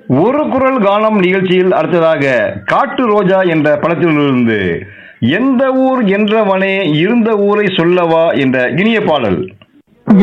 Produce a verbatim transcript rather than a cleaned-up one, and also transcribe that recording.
ஒரு குரல் கானம் நிகழ்ச்சியில் அடுத்ததாக காட்டு ரோஜா என்ற படத்திலிருந்து எந்த ஊர் என்றவனே இருந்த ஊரை சொல்லவா என்ற இனிய பாடல்.